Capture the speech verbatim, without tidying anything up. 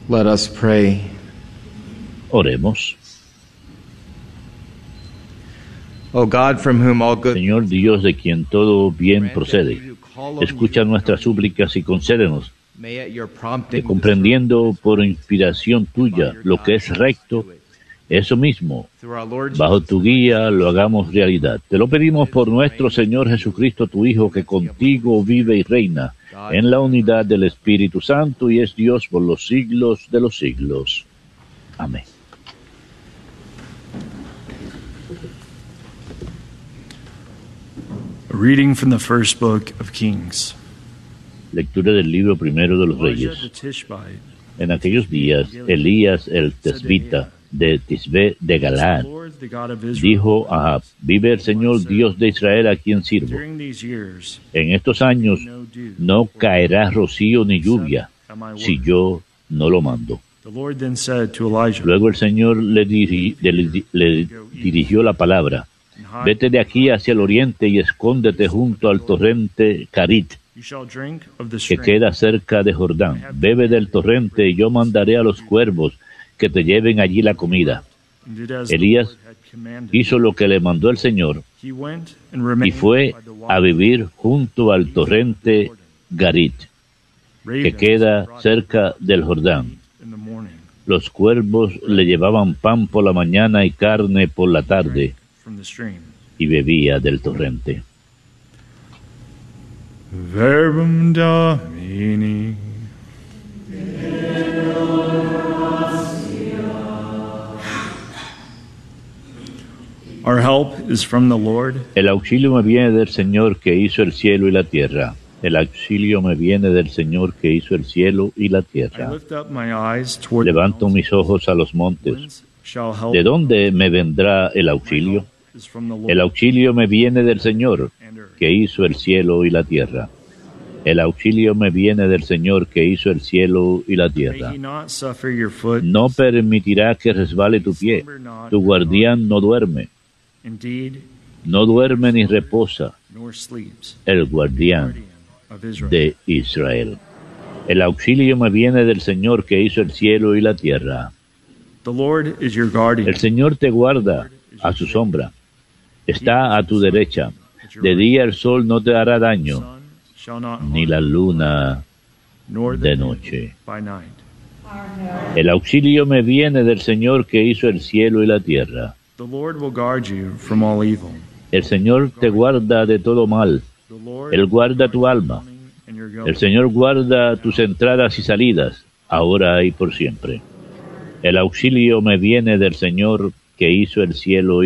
Let us pray. Oremos. O God, from whom all good... Señor Dios, de quien todo bien procede, escucha nuestras súplicas y concédenos que, comprendiendo por inspiración tuya lo que es recto, eso mismo, bajo tu guía, lo hagamos realidad. Te lo pedimos por nuestro Señor Jesucristo, tu Hijo, que contigo vive y reina en la unidad del Espíritu Santo y es Dios por los siglos de los siglos. Amén. A reading from the first book of Kings. Lectura del libro primero de los Reyes. En aquellos días, Elías el Tesbita de Tisbe de Galaad dijo a Ahab: vive el Señor Dios de Israel, a quien sirvo. En estos años no caerá rocío ni lluvia si yo no lo mando. Luego el Señor le, diri- le, le dirigió la palabra: vete de aquí hacia el oriente y escóndete junto al torrente Carit, que queda cerca de Jordán. Bebe del torrente y yo mandaré a los cuervos que te lleven allí la comida. Elías hizo lo que le mandó el Señor y fue a vivir junto al torrente Garit, que queda cerca del Jordán. Los cuervos le llevaban pan por la mañana y carne por la tarde, y bebía del torrente. Verbum Domini. Our help is from the Lord. El auxilio me viene del Señor que hizo el cielo y la tierra. El auxilio me viene del Señor que hizo el cielo y la tierra. I lift up my eyes toward Levanto mis ojos a los montes. ¿De dónde me vendrá el auxilio? El auxilio me viene del Señor que hizo el cielo y la tierra. El auxilio me viene del Señor que hizo el cielo y la tierra. No permitirá que resbale tu pie. Tu guardián no duerme. No duerme ni reposa el guardián de Israel. El auxilio me viene del Señor que hizo el cielo y la tierra. El Señor te guarda a su sombra. Está a tu derecha. De día el sol no te hará daño, ni la luna de noche. El auxilio me viene del Señor que hizo el cielo y la tierra. El Señor te guarda de todo mal. Él guarda tu alma. El Señor guarda tus entradas y salidas, ahora y por siempre. El auxilio me viene del Señor que hizo el cielo y